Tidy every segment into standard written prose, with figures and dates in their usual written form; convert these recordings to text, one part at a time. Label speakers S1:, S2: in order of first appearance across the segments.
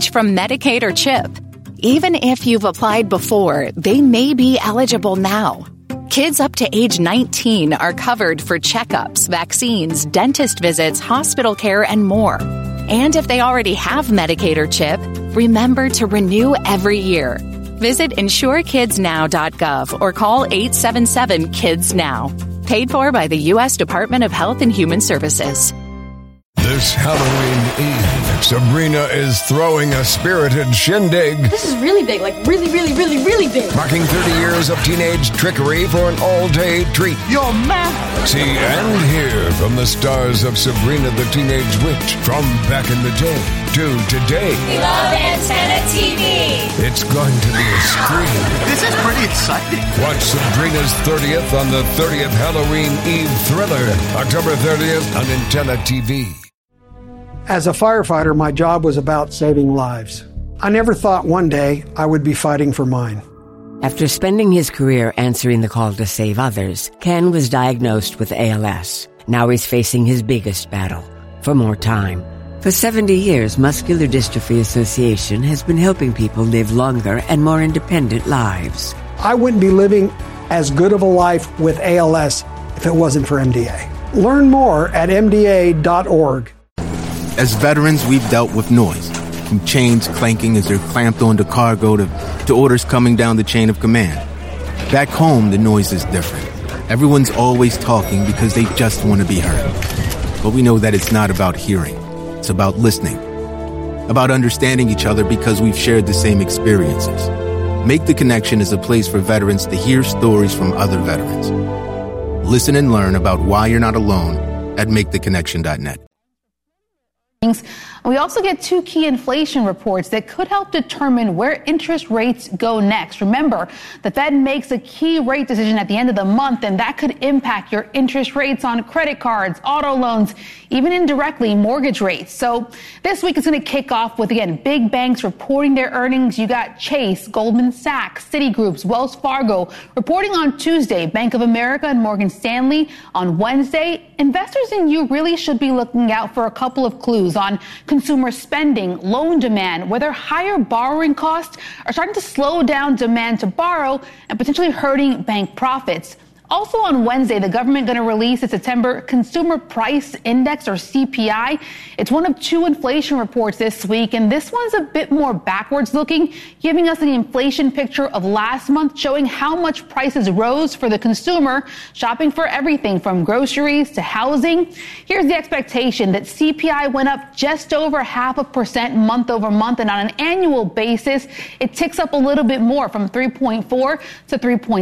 S1: from Medicaid or CHIP. Even if you've applied before, they may be eligible now. Kids up to age 19 are covered for checkups, vaccines, dentist visits, hospital care, and more. And if they already have Medicaid or CHIP, remember to renew every year. Visit insurekidsnow.gov or call 877-KIDS-NOW. Paid for by the U.S. Department of Health and Human Services.
S2: This Halloween Eve, Sabrina is throwing a spirited shindig.
S3: This is really big, like really, really, really, really big.
S2: Marking 30 years of teenage trickery for an all-day treat.
S4: You're mad.
S2: See and hear from the stars of Sabrina the Teenage Witch from back in the day to today.
S5: We love Antenna TV.
S2: It's going to be a scream.
S4: This is pretty exciting.
S2: Watch Sabrina's 30th on the 30th Halloween Eve thriller, October 30th on Antenna TV.
S6: As a firefighter, my job was about saving lives. I never thought one day I would be fighting for mine.
S7: After spending his career answering the call to save others, Ken was diagnosed with ALS. Now he's facing his biggest battle, for more time. For 70 years, Muscular Dystrophy Association has been helping people live longer and more independent lives.
S6: I wouldn't be living as good of a life with ALS if it wasn't for MDA. Learn more at MDA.org.
S8: As veterans, we've dealt with noise, from chains clanking as they're clamped onto cargo to orders coming down the chain of command. Back home, the noise is different. Everyone's always talking because they just want to be heard. But we know that it's not about hearing. It's about listening. About understanding each other because we've shared the same experiences. Make the Connection is a place for veterans to hear stories from other veterans. Listen and learn about why you're not alone at maketheconnection.net.
S9: We also get two key inflation reports that could help determine where interest rates go next. Remember, the Fed makes a key rate decision at the end of the month, and that could impact your interest rates on credit cards, auto loans, even indirectly mortgage rates. So this week is going to kick off with, again, big banks reporting their earnings. You got Chase, Goldman Sachs, Citigroup, Wells Fargo reporting on Tuesday, Bank of America and Morgan Stanley on Wednesday. Investors and you really should be looking out for a couple of clues on consumer spending, loan demand, whether higher borrowing costs are starting to slow down demand to borrow and potentially hurting bank profits. Also on Wednesday, the government going to release its September Consumer Price Index, or CPI. It's one of two inflation reports this week, and this one's a bit more backwards looking, giving us the inflation picture of last month, showing how much prices rose for the consumer, shopping for everything from groceries to housing. Here's the expectation that CPI went up just over 0.5% month over month, and on an annual basis, it ticks up a little bit more from 3.4 to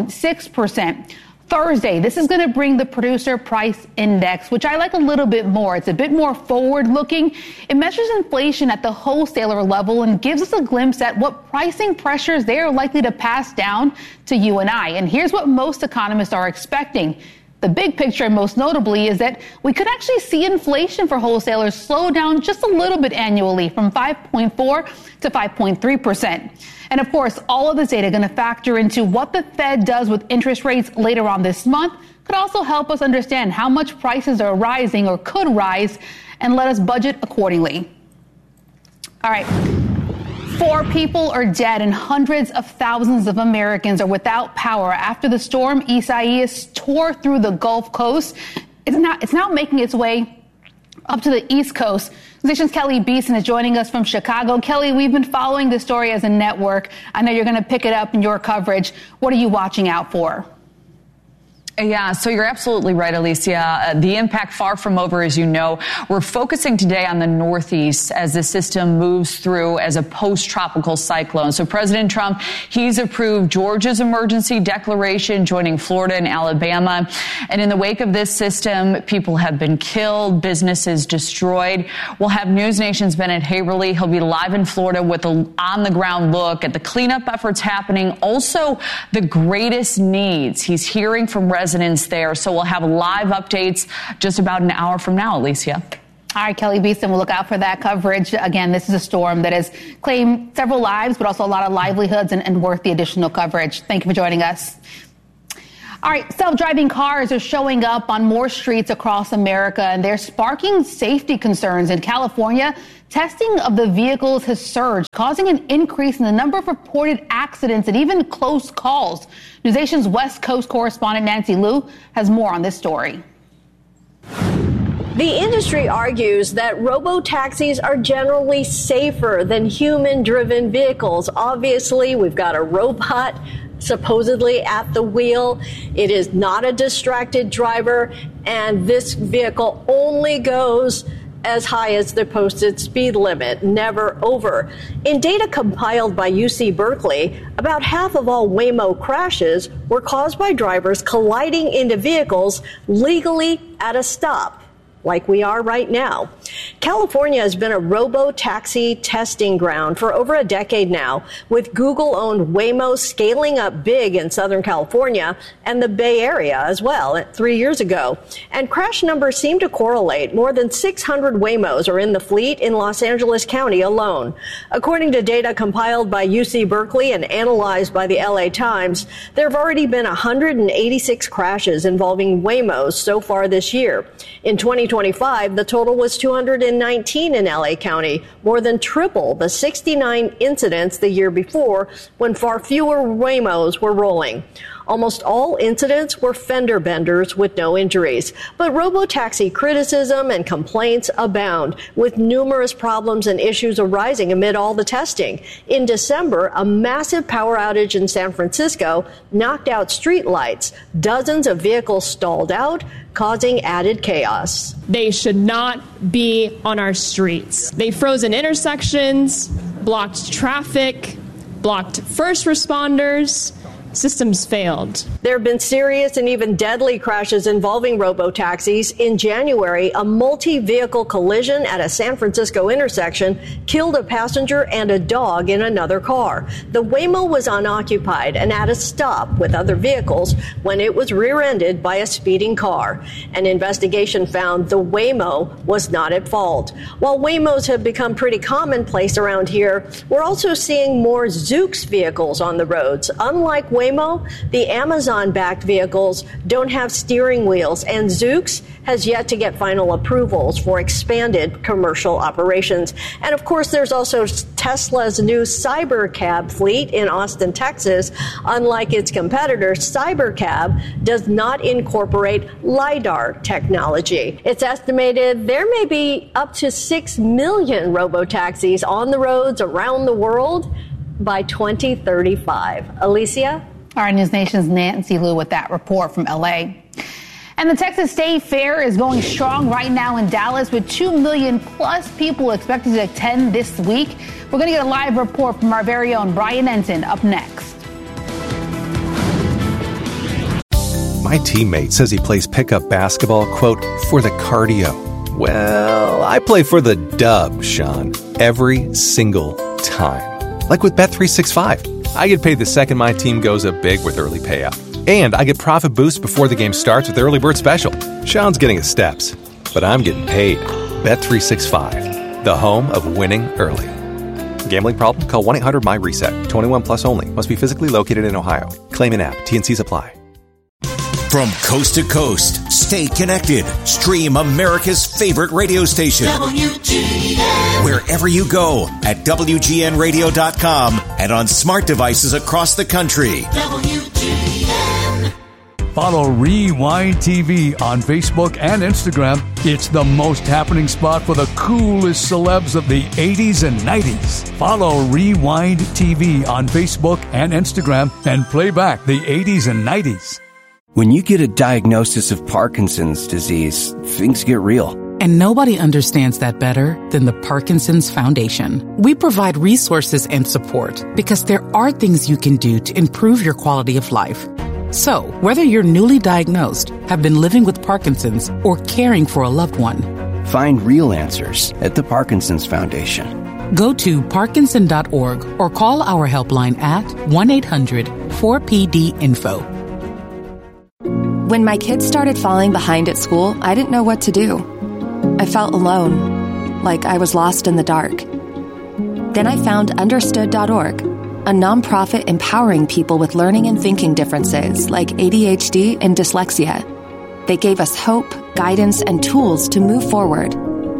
S9: 3.6%. Thursday, this is going to bring the Producer Price Index, which I like a little bit more. It's a bit more forward-looking. It measures inflation at the wholesaler level and gives us a glimpse at what pricing pressures they are likely to pass down to you and I. And here's what most economists are expecting. The big picture, and most notably, is that we could actually see inflation for wholesalers slow down just a little bit annually from 5.4 to 5.3%. And of course, all of this data going to factor into what the Fed does with interest rates later on this month. Could also help us understand how much prices are rising or could rise and let us budget accordingly. All right. 4 people are dead and hundreds of thousands of Americans are without power after the storm Isaias tore through the Gulf Coast. It's now making its way up to the East Coast. Nation's Kelly Beeson is joining us from Chicago. Kelly, we've been following this story as a network. I know you're going to pick it up in your coverage. What are you watching out for?
S10: Yeah, so you're absolutely right, Alicia. The impact far from over, as you know. We're focusing today on the Northeast as the system moves through as a post-tropical cyclone. So President Trump, he's approved Georgia's emergency declaration, joining Florida and Alabama. And in the wake of this system, people have been killed, businesses destroyed. We'll have News Nation's Bennett Haverly. He'll be live in Florida with an on-the-ground look at the cleanup efforts happening. Also, the greatest needs. He's hearing from residents there. So we'll have live updates just about an hour from now, Alicia.
S9: All right, Kelly Beeson, we'll look out for that coverage. Again, this is a storm that has claimed several lives, but also a lot of livelihoods and worth the additional coverage. Thank you for joining us. All right, self-driving cars are showing up on more streets across America, and they're sparking safety concerns. In California, testing of the vehicles has surged, causing an increase in the number of reported accidents and even close calls. NewsNation's West Coast correspondent Nancy Liu has more on this story.
S11: The industry argues that robo-taxis are generally safer than human-driven vehicles. Obviously, we've got a robot supposedly at the wheel. It is not a distracted driver, and this vehicle only goes as high as the posted speed limit, never over. In data compiled by UC Berkeley, about half of all Waymo crashes were caused by drivers colliding into vehicles legally at a stop, like we are right now. California has been a robo-taxi testing ground for over a decade now, with Google-owned Waymo scaling up big in Southern California and the Bay Area as well 3 years ago. And crash numbers seem to correlate. More than 600 Waymos are in the fleet in Los Angeles County alone. According to data compiled by UC Berkeley and analyzed by the LA Times, there have already been 186 crashes involving Waymos so far this year. In 2025, the total was 219 in LA County, more than triple the 69 incidents the year before when far fewer Waymos were rolling. Almost all incidents were fender benders with no injuries. But robo-taxi criticism and complaints abound, with numerous problems and issues arising amid all the testing. In December, a massive power outage in San Francisco knocked out street lights. Dozens of vehicles stalled out, causing added chaos.
S12: They should not be on our streets. They froze in intersections, blocked traffic, blocked first responders. Systems failed. There
S11: have been serious and even deadly crashes involving robo-taxis. In January, a multi-vehicle collision at a San Francisco intersection killed a passenger and a dog in another car. The Waymo was unoccupied and at a stop with other vehicles when it was rear-ended by a speeding car. An investigation found the Waymo was not at fault. While Waymos have become pretty commonplace around here, we're also seeing more Zoox vehicles on the roads. Unlike Waymo, the Amazon-backed vehicles don't have steering wheels, and Zoox has yet to get final approvals for expanded commercial operations. And of course, there's also Tesla's new Cybercab fleet in Austin, Texas. Unlike its competitor, Cybercab does not incorporate LiDAR technology. It's estimated there may be up to 6 million robo-taxis on the roads around the world by 2035. Alicia?
S9: All right, NewsNation's Nancy Liu with that report from LA. And the Texas State Fair is going strong right now in Dallas, with 2 million plus people expected to attend this week. We're going to get a live report from our very own Brian Ensign up next.
S13: My teammate says he plays pickup basketball, quote, for the cardio. Well, I play for the dub, Sean, every single time. Like with Bet365. I get paid the second my team goes up big with early payout. And I get profit boosts before the game starts with Early Bird Special. Sean's getting his steps, but I'm getting paid. Bet365, the home of winning early. Gambling problem? Call 1-800-MY-RESET. 21 plus only. Must be physically located in Ohio. Claim in app. T&Cs apply.
S14: From coast to coast, stay connected. Stream America's favorite radio station. WGN. Wherever you go at WGNradio.com and on smart devices across the country. WGN.
S15: Follow Rewind TV on Facebook and Instagram. It's the most happening spot for the coolest celebs of the 80s and 90s. Follow Rewind TV on Facebook and Instagram and play back the 80s and 90s.
S16: When you get a diagnosis of Parkinson's disease, things get real.
S17: And nobody understands that better than the Parkinson's Foundation. We provide resources and support because there are things you can do to improve your quality of life. So, whether you're newly diagnosed, have been living with Parkinson's, or caring for a loved one,
S16: find real answers at the Parkinson's Foundation.
S17: Go to Parkinson.org or call our helpline at 1-800-4PD-INFO.
S18: When my kids started falling behind at school, I didn't know what to do. I felt alone, like I was lost in the dark. Then I found Understood.org. a nonprofit empowering people with learning and thinking differences like ADHD and dyslexia. They gave us hope, guidance, and tools to move forward.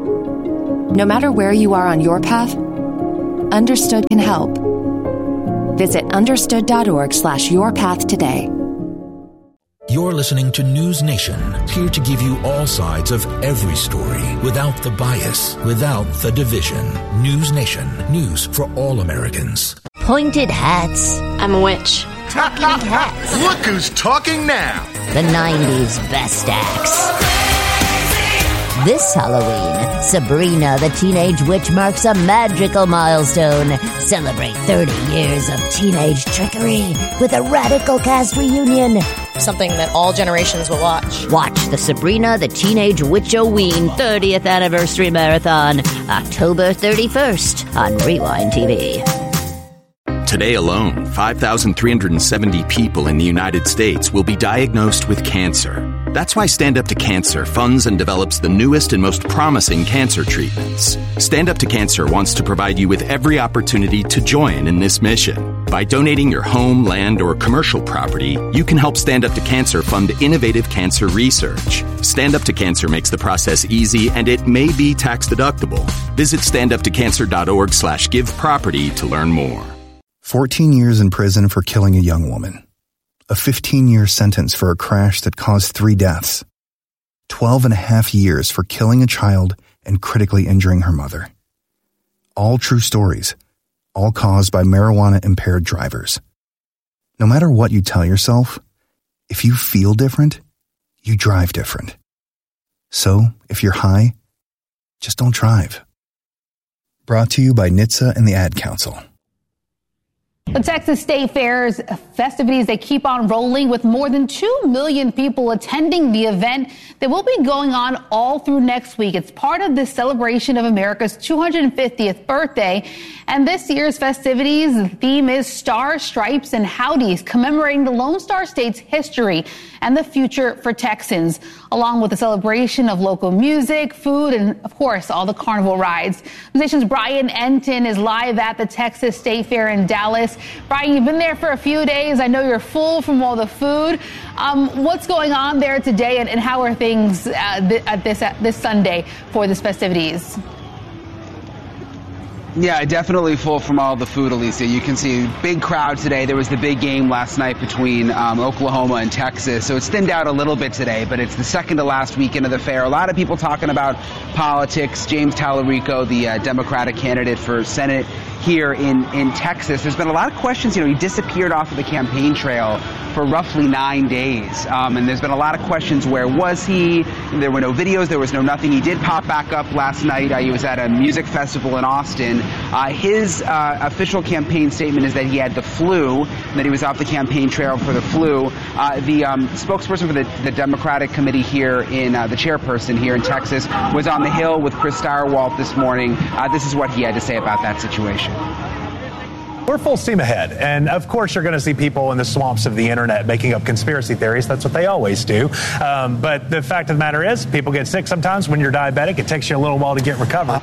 S18: No matter where you are on your path, Understood can help. Visit understood.org/yourpath today.
S19: You're listening to News Nation, here to give you all sides of every story without the bias, without the division. News Nation, news for all Americans.
S5: Pointed hats.
S3: I'm a witch.
S5: Talking hats.
S4: Look who's talking now.
S5: The 90s best acts. This Halloween, Sabrina the Teenage Witch marks a magical milestone. Celebrate 30 years of teenage trickery with a radical cast reunion.
S3: Something that all generations will watch.
S5: Watch the Sabrina the Teenage Witch-O-Ween 30th Anniversary Marathon, October 31st on Rewind TV.
S20: Today alone, 5,370 people in the United States will be diagnosed with cancer. That's why Stand Up to Cancer funds and develops the newest and most promising cancer treatments. Stand Up to Cancer wants to provide you with every opportunity to join in this mission. By donating your home, land, or commercial property, you can help Stand Up to Cancer fund innovative cancer research. Stand Up to Cancer makes the process easy, and it may be tax deductible. Visit standuptocancer.org/giveproperty to learn more.
S21: 14 years in prison for killing a young woman. A 15-year sentence for a crash that caused 3 deaths. 12 and a half years for killing a child and critically injuring her mother. All true stories, all caused by marijuana-impaired drivers. No matter what you tell yourself, if you feel different, you drive different. So, if you're high, just don't drive. Brought to you by NHTSA and the Ad Council.
S9: The Texas State Fair's festivities, they keep on rolling with more than 2 million people attending the event that will be going on all through next week. It's part of this celebration of America's 250th birthday. And this year's festivities, the theme is Stars, Stripes, and Howdies, commemorating the Lone Star State's history and the future for Texans, along with the celebration of local music, food, and, of course, all the carnival rides. The station's Brian Enton is live at the Texas State Fair in Dallas. Brian, you've been there for a few days. I know you're full from all the food. What's going on there today, and how are things at this Sunday for this festivities?
S22: Yeah, definitely full from all the food, Alicia. You can see a big crowd today. There was the big game last night between Oklahoma and Texas, so it's thinned out a little bit today, but it's the second to last weekend of the fair. A lot of people talking about politics. James Tallarico, the Democratic candidate for Senate here in Texas. There's been a lot of questions. You know, he disappeared off of the campaign trail for roughly 9 days. And there's been a lot of questions. Where was he? There were no videos. There was no nothing. He did pop back up last night. He was at a music festival in Austin. His official campaign statement is that he had the flu, that he was off the campaign trail for the flu. The spokesperson for the Democratic committee here the chairperson here in Texas, was on the Hill with Chris Stirewalt this morning. This is what he had to say about that situation.
S23: We're full steam ahead. And of course, you're going to see people in the swamps of the internet making up conspiracy theories. That's what they always do. But the fact of the matter is, people get sick sometimes. When you're diabetic, it takes you a little while to get recovered.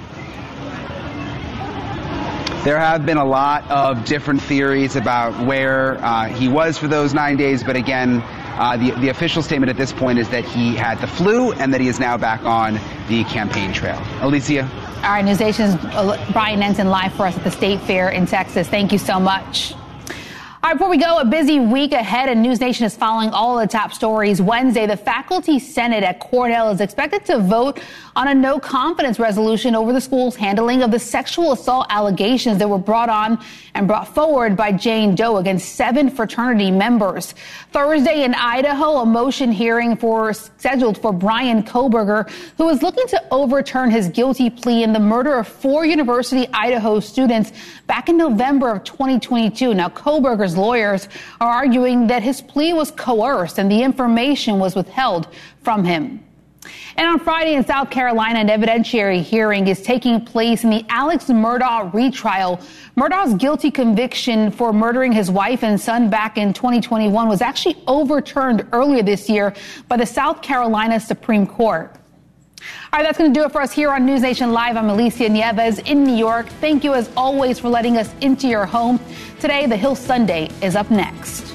S22: There have been a lot of different theories about where he was for those 9 days. But again, the official statement at this point is that he had the flu and that he is now back on the campaign trail. Alicia?
S9: All right, News Nation's Brian Enton live for us at the State Fair in Texas. Thank you so much. All right, before we go, a busy week ahead, and News Nation is following all of the top stories. Wednesday, the Faculty Senate at Cornell is expected to vote on a no-confidence resolution over the school's handling of the sexual assault allegations that were brought on and brought forward by Jane Doe against 7 fraternity members. Thursday in Idaho, a motion hearing scheduled for Bryan Kohberger, who is looking to overturn his guilty plea in the murder of 4 University Idaho students back in November of 2022. Now, Kohberger's lawyers are arguing that his plea was coerced and the information was withheld from him. And on Friday in South Carolina, an evidentiary hearing is taking place in the Alex Murdaugh retrial. Murdaugh's guilty conviction for murdering his wife and son back in 2021 was actually overturned earlier this year by the South Carolina Supreme Court. All right, that's going to do it for us here on News Nation Live. I'm Alicia Nieves in New York. Thank you, as always, for letting us into your home. Today, the Hill Sunday is up next.